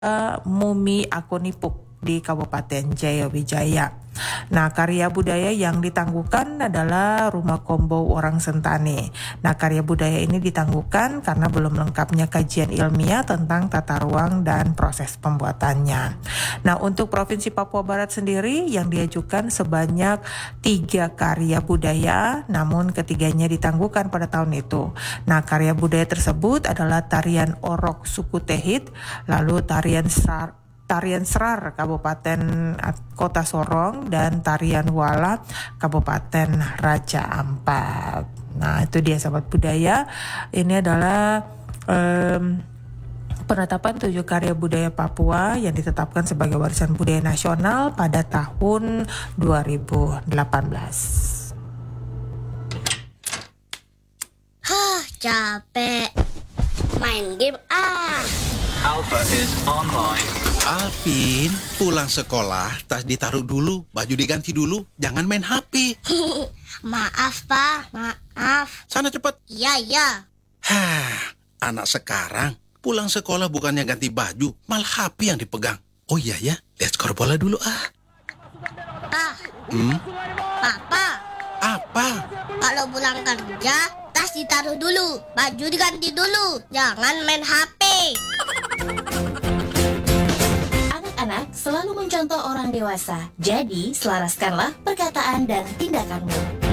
Mumi Akunipuk di Kabupaten Jayawijaya. Nah, karya budaya yang ditangguhkan adalah Rumah Kombo Orang Sentani. Nah, karya budaya ini ditangguhkan karena belum lengkapnya kajian ilmiah tentang tata ruang dan proses pembuatannya. Nah, untuk Provinsi Papua Barat sendiri yang diajukan sebanyak 3 karya budaya, namun ketiganya ditangguhkan pada tahun itu. Nah, karya budaya tersebut adalah tarian Orok Suku Tehit, lalu tarian Serar Kabupaten Kota Sorong, dan tarian Wala Kabupaten Raja Ampat. Nah, itu dia sahabat budaya. Ini adalah penetapan 7 karya budaya Papua yang ditetapkan sebagai warisan budaya nasional pada tahun 2018. Capek. Main game Alpha is online. Alvin, pulang sekolah, tas ditaruh dulu, baju diganti dulu, jangan main HP. Maaf, Pak. Maaf. Sana cepat. Iya. Anak sekarang pulang sekolah bukannya ganti baju, malah HP yang dipegang. Oh iya ya, lihat skor bola dulu Pak. Papa. Apa? Kalau pulang kerja, tas ditaruh dulu, baju diganti dulu. Jangan main HP. Anak-anak selalu mencontoh orang dewasa. Jadi, selaraskanlah perkataan dan tindakanmu.